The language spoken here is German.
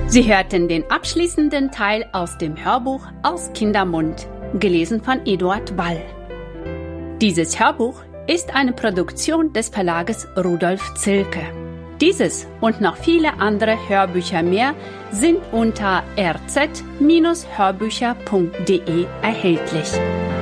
Sie hörten den abschließenden Teil aus dem Hörbuch Aus Kindermund, gelesen von Eduard Ball. Dieses Hörbuch ist eine Produktion des Verlages Rudolf Zilke. Dieses und noch viele andere Hörbücher mehr sind unter rz-hörbücher.de erhältlich.